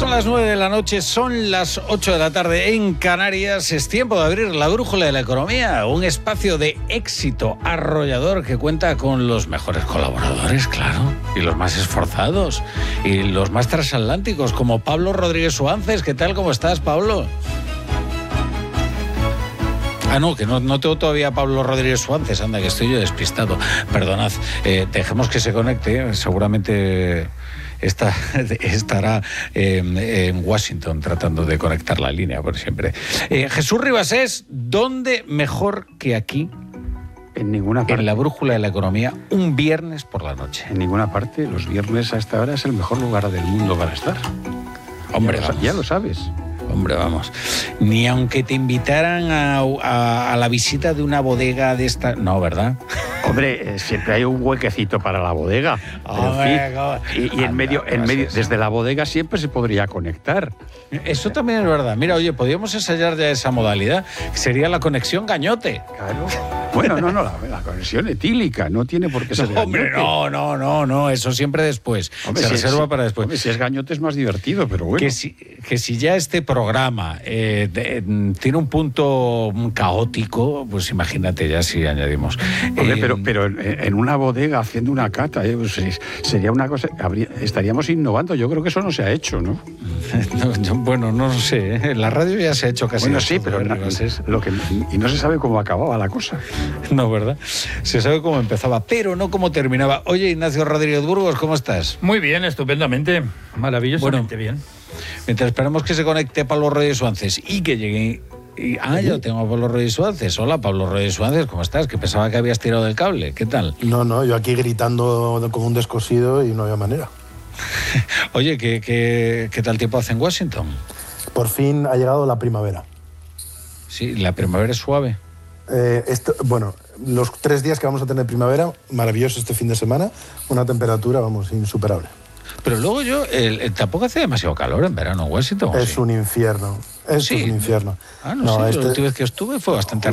Son las 9 de la noche, son las 8 de la tarde en Canarias. Es tiempo de abrir la brújula de la economía, un espacio de éxito arrollador que cuenta con los mejores colaboradores, claro, y los más esforzados, y los más transatlánticos, como Pablo Rodríguez Suances. ¿Qué tal? ¿Cómo estás, Pablo? Ah, no, que no tengo todavía a Pablo Rodríguez Suances, anda, que estoy yo despistado. Perdonad, dejemos que se conecte, seguramente estará en Washington tratando de conectar la línea, por siempre. Jesús Ribasés, ¿dónde mejor que aquí? En ninguna parte. En la brújula de la economía, un viernes por la noche. En ninguna parte. Los viernes a esta hora es el mejor lugar del mundo para estar. Hombre, ya lo sabes. Hombre, vamos. Ni aunque te invitaran a la visita de una bodega de esta... No, ¿verdad? Hombre, siempre hay un huequecito para la bodega. Hombre, y en medio, desde la bodega siempre se podría conectar. Eso también es verdad. Mira, oye, podríamos ensayar ya esa modalidad. Sería la conexión gañote. Claro. Bueno, no, la conexión etílica. No tiene por qué ser gañote. Hombre, no. Eso siempre después. Hombre, se reserva para después. Hombre, si es gañote es más divertido, pero bueno. Que si ya este programa tiene un punto caótico, pues imagínate ya si añadimos. Hombre, pero en una bodega haciendo una cata, pues sería una cosa... estaríamos innovando. Yo creo que eso no se ha hecho, ¿no? Bueno, no sé. En la radio ya se ha hecho casi. Bueno, sí, pero y no se sabe cómo acababa la cosa. No, ¿verdad? Se sabe cómo empezaba, pero no cómo terminaba. Oye, Ignacio Rodríguez Burgos, ¿cómo estás? Muy bien, estupendamente. Maravillosamente bien. Mientras esperamos que se conecte Pablo Rodríguez Suances y que llegue... yo tengo a Pablo Rodríguez Suances. Hola, Pablo Rodríguez Suances, ¿cómo estás? Que pensaba que habías tirado del cable. ¿Qué tal? No, yo aquí gritando como un descosido y no había manera. Oye, ¿qué tal tiempo hace en Washington? Por fin ha llegado la primavera. Sí, la primavera es suave. Bueno, los 3 días que vamos a tener primavera, maravilloso este fin de semana, una temperatura, insuperable. Pero luego tampoco hace demasiado calor en verano en Washington. Es un infierno. Un infierno. La última vez que estuve fue bastante